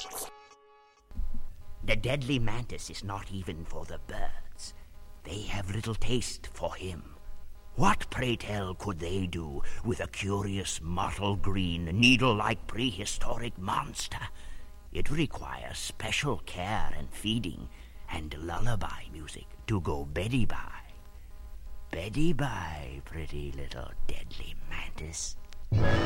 The deadly mantis is not even for the birds. They have little taste for him. What, pray tell, could they do with a curious mottle green, needle-like prehistoric monster? It requires special care and feeding and lullaby music to go beddy by. Beddy by, pretty little deadly mantis.